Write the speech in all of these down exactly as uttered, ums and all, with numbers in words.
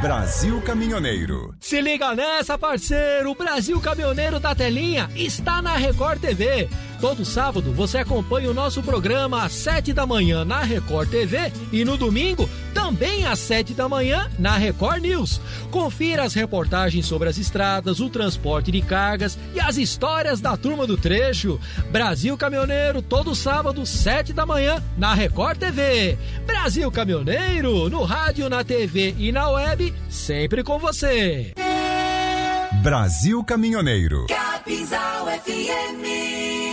Brasil Caminhoneiro. Se liga nessa, parceiro! O Brasil Caminhoneiro da Telinha está na Record T V. Todo sábado você acompanha o nosso programa às sete da manhã na Record T V e no domingo também às sete da manhã na Record News. Confira as reportagens sobre as estradas, o transporte de cargas e as histórias da turma do trecho. Brasil Caminhoneiro, todo sábado, sete da manhã na Record T V. Brasil Caminhoneiro, no rádio, na T V e na web, sempre com você. Brasil Caminhoneiro. Capinzal F M.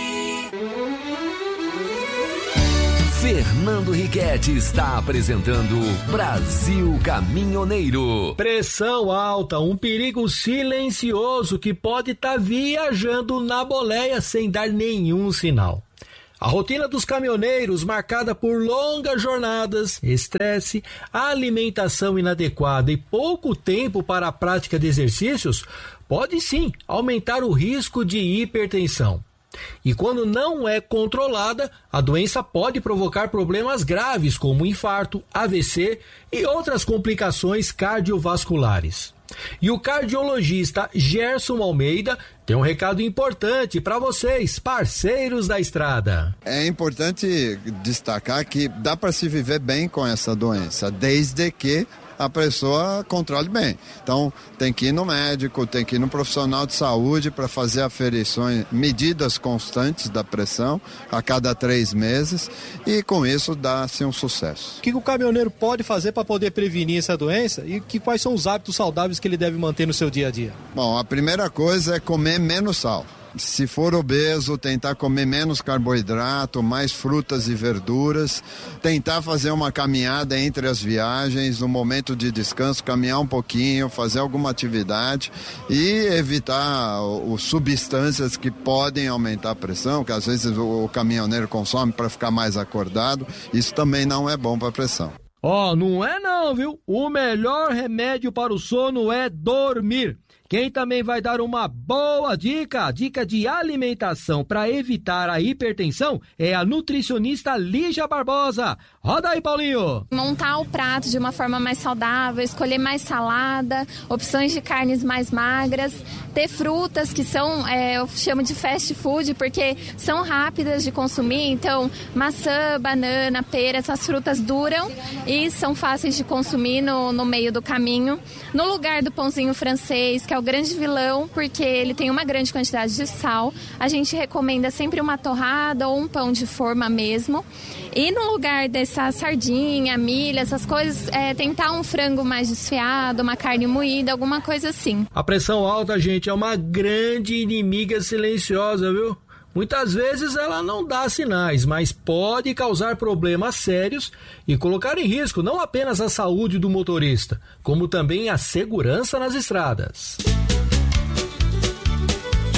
Fernando Riquetti está apresentando Brasil Caminhoneiro. Pressão alta, um perigo silencioso que pode estar tá viajando na boleia sem dar nenhum sinal. A rotina dos caminhoneiros, marcada por longas jornadas, estresse, alimentação inadequada e pouco tempo para a prática de exercícios, pode sim aumentar o risco de hipertensão. E quando não é controlada, a doença pode provocar problemas graves como infarto, A V C e outras complicações cardiovasculares. E o cardiologista Gerson Almeida tem um recado importante para vocês, parceiros da estrada. É importante destacar que dá para se viver bem com essa doença, desde que a pessoa controle bem. Então, tem que ir no médico, tem que ir no profissional de saúde para fazer aferições, medidas constantes da pressão a cada três meses e com isso dá-se um sucesso. O que o caminhoneiro pode fazer para poder prevenir essa doença e que, quais são os hábitos saudáveis que ele deve manter no seu dia a dia? Bom, a primeira coisa é comer menos sal. Se for obeso, tentar comer menos carboidrato, mais frutas e verduras, tentar fazer uma caminhada entre as viagens, no momento de descanso, caminhar um pouquinho, fazer alguma atividade e evitar os substâncias que podem aumentar a pressão, que às vezes o caminhoneiro consome para ficar mais acordado. Isso também não é bom para a pressão. Ó, oh, não é não, viu? O melhor remédio para o sono é dormir. Quem também vai dar uma boa dica, dica de alimentação para evitar a hipertensão, é a nutricionista Lígia Barbosa. Roda aí, Paulinho! Montar o prato de uma forma mais saudável, escolher mais salada, opções de carnes mais magras, ter frutas que são, é, eu chamo de fast food, porque são rápidas de consumir, então maçã, banana, pera, essas frutas duram e são fáceis de consumir no, no meio do caminho. No lugar do pãozinho francês, que é o grande vilão, porque ele tem uma grande quantidade de sal, a gente recomenda sempre uma torrada ou um pão de forma mesmo. E no lugar dessa sardinha, milha, essas coisas, é, tentar um frango mais desfiado, uma carne moída, alguma coisa assim. A pressão alta, gente, é uma grande inimiga silenciosa, viu? Muitas vezes ela não dá sinais, mas pode causar problemas sérios e colocar em risco não apenas a saúde do motorista, como também a segurança nas estradas.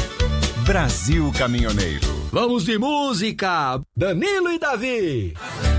Brasil Caminhoneiro. Vamos de música! Danilo e Davi.